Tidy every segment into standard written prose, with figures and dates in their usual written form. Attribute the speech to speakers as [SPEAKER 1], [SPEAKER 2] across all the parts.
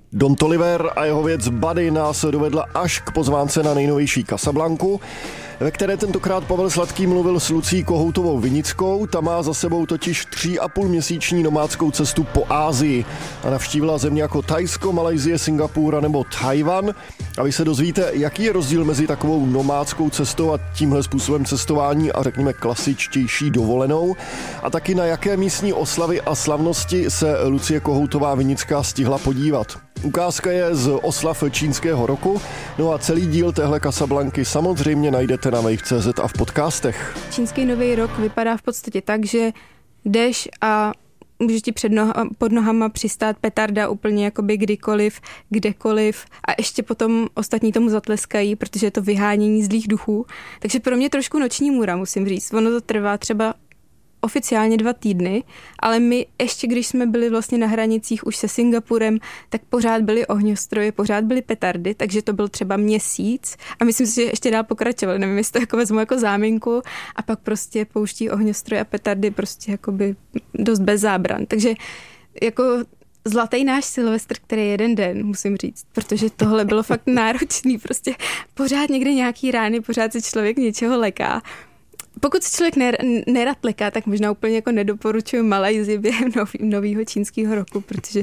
[SPEAKER 1] Don Toliver a jeho věc Buddy nás dovedla až k pozvánce na nejnovější Casablanku, ve které tentokrát Pavel Sladký mluvil s Lucí Kohoutovou Vinickou. Ta má za sebou totiž 3,5měsíční nomádskou cestu po Asii a navštívila země jako Thajsko, Malajsie, Singapur nebo Tchaj-wan. A vy se dozvíte, jaký je rozdíl mezi takovou nomádskou cestou a tímhle způsobem cestování a řekněme klasičtější dovolenou. A taky na jaké místní oslavy a slavnosti se Lucie Kohoutová Vinická stihla podívat. Ukázka je z oslav čínského roku, no a celý díl téhle Casablanky samozřejmě najdete na wave.cz a v podcastech.
[SPEAKER 2] Čínský nový rok vypadá v podstatě tak, že jdeš a může ti pod nohama přistát petarda úplně jakoby kdykoliv, kdekoliv a ještě potom ostatní tomu zatleskají, protože je to vyhánění zlých duchů. Takže pro mě trošku noční můra, musím říct. Ono to trvá třeba oficiálně 2 týdny, ale my ještě, když jsme byli vlastně na hranicích už se Singapurem, tak pořád byly ohňostroje, pořád byly petardy, takže to byl třeba měsíc a myslím si, že ještě dál pokračovali. Nevím, jestli to jako vezmu jako záminku a pak prostě pouští ohňostroje a petardy prostě jakoby dost bez zábran. Takže jako zlatý náš Silvestr, který je jeden den, musím říct, protože tohle bylo fakt náročný, prostě pořád někde nějaký rány, pořád se člověk něčeho leká. Pokud se člověk nerad leká, tak možná úplně jako nedoporučuji Malajsii během nového čínského roku, protože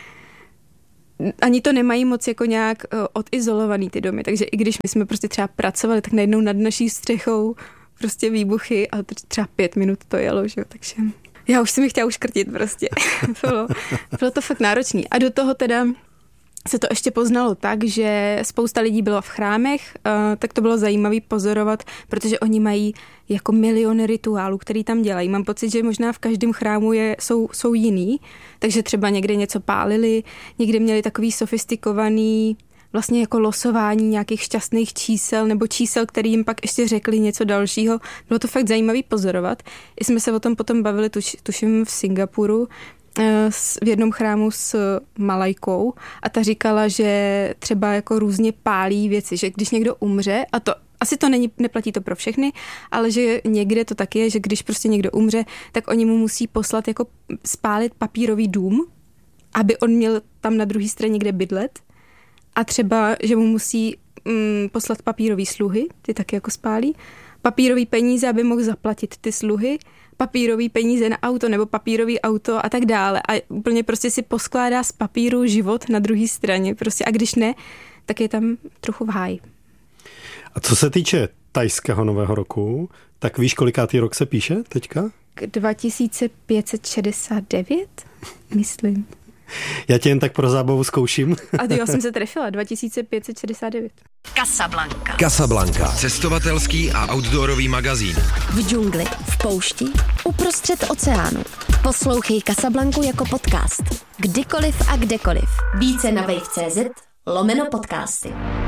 [SPEAKER 2] ani to nemají moc jako nějak odizolovaný ty domy, takže i když my jsme prostě třeba pracovali, tak najednou nad naší střechou prostě výbuchy a třeba 5 minut to jelo, že jo, takže já už jsem ji chtěla uškrtit prostě. Bylo to fakt náročný. A do toho teda se to ještě poznalo tak, že spousta lidí bylo v chrámech, tak to bylo zajímavý pozorovat, protože oni mají jako miliony rituálů, který tam dělají. Mám pocit, že možná v každém chrámu jsou jiný, takže třeba někde něco pálili, někde měli takový sofistikovaný vlastně jako losování nějakých šťastných čísel nebo čísel, který jim pak ještě řekli něco dalšího. Bylo to fakt zajímavý pozorovat. I jsme se o tom potom bavili, tuším v Singapuru, v jednom chrámu s Malajkou a ta říkala, že třeba jako různě pálí věci, že když někdo umře, a to asi to neplatí to pro všechny, ale že někde to tak je, že když prostě někdo umře, tak oni mu musí poslat jako spálit papírový dům, aby on měl tam na druhé straně kde bydlet a třeba, že mu musí poslat papírový sluhy, ty taky jako spálí, papírový peníze, aby mohl zaplatit ty sluhy, papírový peníze na auto nebo papírový auto a tak dále. A úplně prostě si poskládá z papíru život na druhé straně. Prostě a když ne, tak je tam trochu v háji.
[SPEAKER 3] A co se týče thajského nového roku, tak víš, kolikátý rok se píše teďka?
[SPEAKER 2] 2569, myslím.
[SPEAKER 3] Já tě jen tak pro zábavu zkouším.
[SPEAKER 2] A já jsem se trefila, 2569.
[SPEAKER 4] Casablanca. Casablanca. Cestovatelský a outdoorový magazín.
[SPEAKER 5] V džungli, v poušti, uprostřed oceánu. Poslouchej Casablanku jako podcast. Kdykoliv a kdekoliv. Více na wave.cz/podcasty.